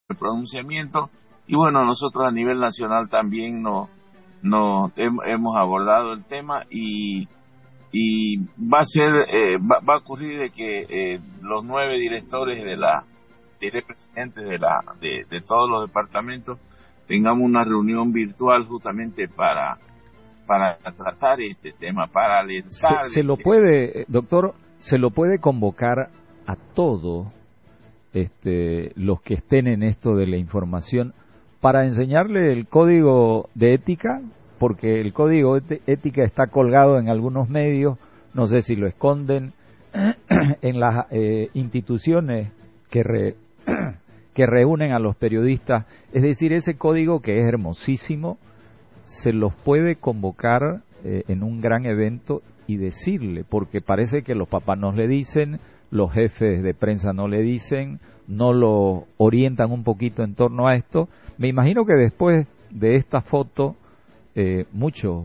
el pronunciamiento. Y bueno, nosotros a nivel nacional también hemos abordado el tema y va a ser, va a ocurrir de que los 9 directores presidentes de todos los departamentos tengamos una reunión virtual justamente para tratar este tema, para alertar. Se lo puede, doctor, se lo puede convocar a todos los que estén en esto de la información para enseñarle el código de ética, porque el código de ética está colgado en algunos medios, no sé si lo esconden en las instituciones que reúnen a los periodistas, es decir, ese código que es hermosísimo, se los puede convocar en un gran evento y decirle, porque parece que los papás no le dicen, los jefes de prensa no le dicen, no lo orientan un poquito en torno a esto. Me imagino que después de esta foto muchos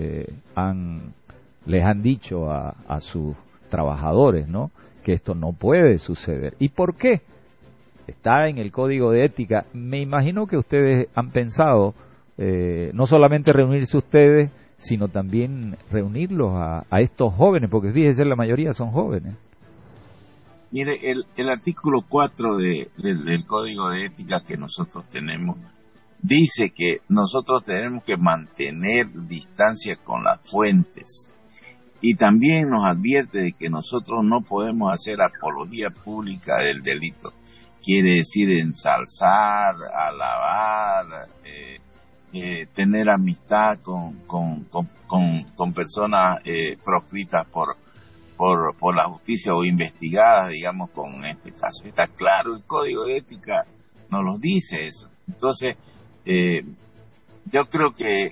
les han dicho a sus trabajadores, ¿no?, que esto no puede suceder. ¿Y por qué? Está en el código de ética. Me imagino que ustedes han pensado no solamente reunirse ustedes, sino también reunirlos a estos jóvenes, porque fíjese, la mayoría son jóvenes. Mire, el artículo 4 del Código de Ética que nosotros tenemos dice que nosotros tenemos que mantener distancia con las fuentes, y también nos advierte de que nosotros no podemos hacer apología pública del delito. Quiere decir ensalzar, alabar, tener amistad con personas proscritas por la justicia o investigadas, digamos, con este caso. Está claro, el Código de Ética nos lo dice eso. Entonces, yo creo que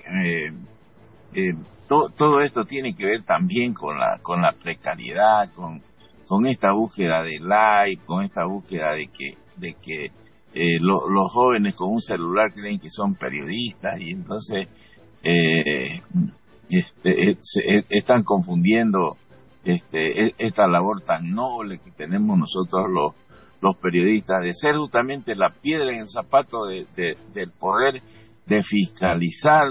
todo esto tiene que ver también con la precariedad, con esta búsqueda de like, con esta búsqueda de que los jóvenes con un celular creen que son periodistas, y entonces están confundiendo esta labor tan noble que tenemos nosotros los periodistas, de ser justamente la piedra en el zapato del poder, de fiscalizar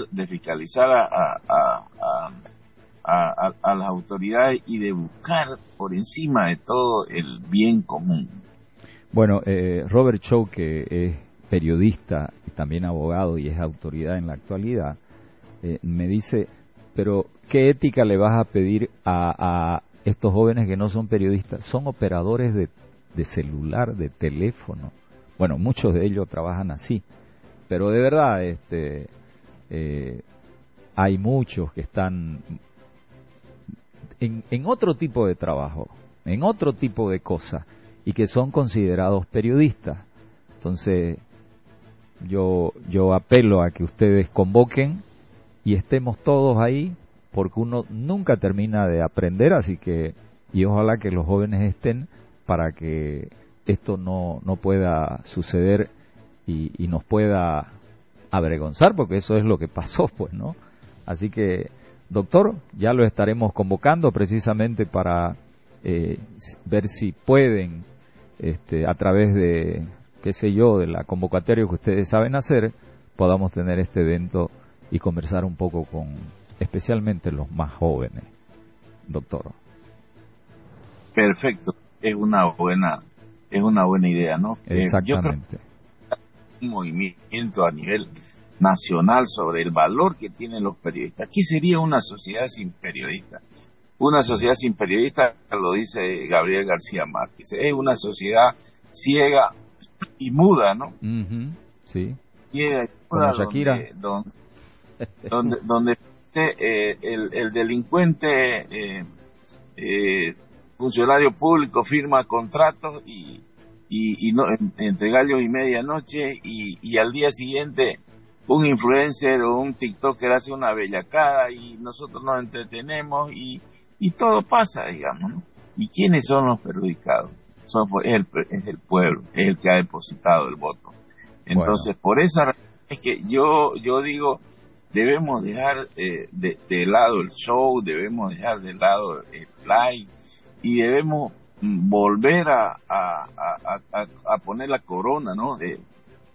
a las autoridades y de buscar por encima de todo el bien común. Bueno, Robert Shaw, que es periodista y también abogado y es autoridad en la actualidad, me dice, pero ¿qué ética le vas a pedir a estos jóvenes que no son periodistas? Son operadores de celular, de teléfono. Bueno, muchos de ellos trabajan así, pero de verdad hay muchos que están en otro tipo de trabajo, en otro tipo de cosas, y que son considerados periodistas. Entonces yo apelo a que ustedes convoquen y estemos todos ahí, porque uno nunca termina de aprender, así que, y ojalá que los jóvenes estén para que esto no pueda suceder y nos pueda avergonzar, porque eso es lo que pasó, pues, ¿no? Así que, doctor, ya lo estaremos convocando precisamente para ver si pueden, a través de, qué sé yo, de la convocatoria que ustedes saben hacer, podamos tener este evento y conversar un poco con especialmente los más jóvenes, doctor. Perfecto, es una buena idea, ¿no? Exactamente. Yo creo que un movimiento a nivel nacional sobre el valor que tienen los periodistas. ¿Qué sería una sociedad sin periodistas? Una sociedad sin periodistas, lo dice Gabriel García Márquez, es una sociedad ciega y muda, ¿no? Uh-huh. Sí. Ciega y muda, como Shakira. donde el delincuente funcionario público firma contratos y no, entre gallos y medianoche, y al día siguiente un influencer o un tiktoker hace una bellacada y nosotros nos entretenemos y todo pasa, digamos, ¿no? ¿Y quiénes son los perjudicados? Es el pueblo, es el que ha depositado el voto. Entonces, por esa razón es que yo digo, debemos dejar de lado el show, debemos dejar de lado el like, y debemos volver a poner la corona, ¿no?,